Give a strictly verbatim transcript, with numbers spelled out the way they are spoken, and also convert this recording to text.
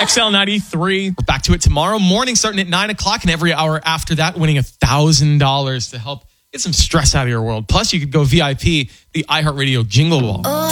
X L ninety-three. We're back to it tomorrow morning, starting at nine o'clock, and every hour after that, winning one thousand dollars to help get some stress out of your world. Plus, you could go V I P, the iHeartRadio Jingle Ball.